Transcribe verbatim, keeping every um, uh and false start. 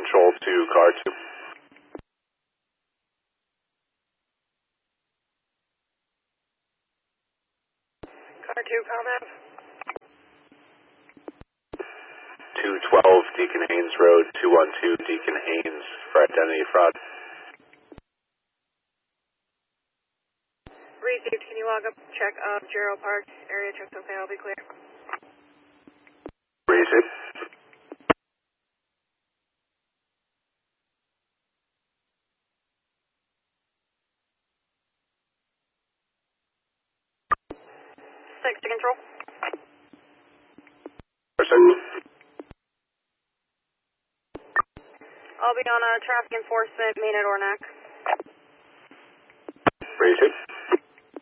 control to car two. Car two, comment. two twelve Deacon Haynes Road, two one two Deacon Haynes for identity fraud. Received, can you log up check of Gerald Park? Area check's okay, I'll be clear. Received. Six to control. Perfect. I'll be on uh, traffic enforcement, main at Ornac.